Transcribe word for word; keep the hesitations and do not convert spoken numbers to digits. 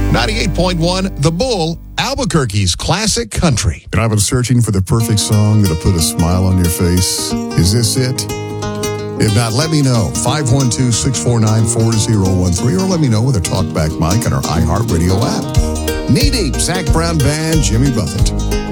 ninety-eight point one The Bull, Albuquerque's classic country. And I've been searching for the perfect song that'll put a smile on your face. Is this it? If not, let me know. five one two, six four nine, four zero one three or let me know with a talkback mic on our iHeartRadio app. Knee Deep, Zach Brown Band, Jimmy Buffett.